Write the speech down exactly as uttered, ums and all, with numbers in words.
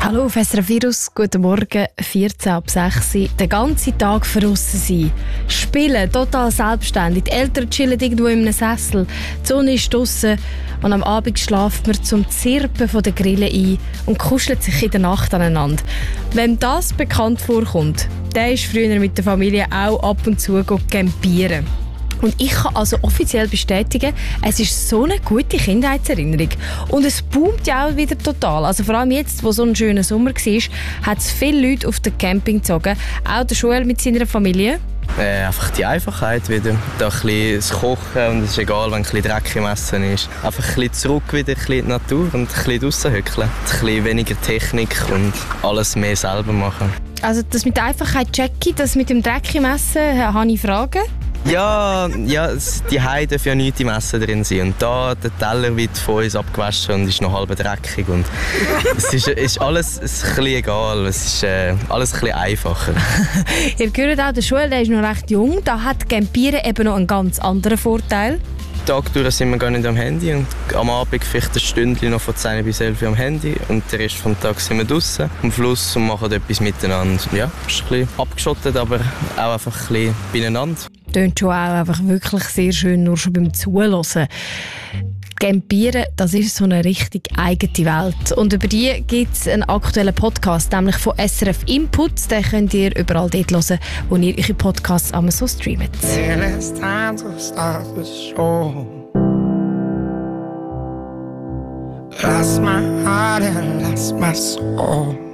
Hallo auf S R F Virus, guten Morgen, vierzehn ab sechs. Den ganzen Tag draussen sein, spielen, total selbstständig. Die Eltern chillen irgendwo in einem Sessel, die Sonne ist draussen und am Abend schlaft man zum Zirpen von der Grille ein und kuschelt sich in der Nacht aneinander. Wem das bekannt vorkommt, der ist früher mit der Familie auch ab und zu campieren. Und ich kann also offiziell bestätigen, es ist so eine gute Kindheitserinnerung. Und es boomt ja auch wieder total. Also vor allem jetzt, wo so ein schöner Sommer war, hat es viele Leute auf den Camping gezogen. Auch der Joel mit seiner Familie. Äh, einfach die Einfachheit wieder. Da ein bisschen das Kochen und es ist egal, wenn ein bisschen Dreck im Essen ist. Einfach ein bisschen zurück wieder in die Natur und ein bisschen draussen hückeln. Ein bisschen weniger Technik und alles mehr selber machen. Also das mit der Einfachheit checke ich, das mit dem Dreck im Essen, habe ich Fragen? Ja, ja, die Heide dürfen ja nichts im Essen drin sein. Und da, der Teller wird von uns abgewaschen und ist noch halb dreckig. Und es ist, ist alles ein bisschen egal, es ist äh, alles ein bisschen einfacher. Ihr hört auch, der Joel, der ist noch recht jung, da hat Campieren eben noch einen ganz anderen Vorteil. Tag durch sind wir gar nicht am Handy und am Abend vielleicht ein Stündchen noch von zehn bis elf am Handy und den Rest des Tages sind wir draußen am Fluss und machen etwas miteinander. Ja, ist ein bisschen abgeschottet, aber auch einfach ein bisschen beieinander. Tönt schon auch einfach wirklich sehr schön, nur schon beim Zuhören. Campieren, das ist so eine richtig eigene Welt. Und über die gibt es einen aktuellen Podcast, nämlich von S R F Input. Den könnt ihr überall dort hören, wo ihr eure Podcasts einmal so streamt. Lost my heart and lost my soul.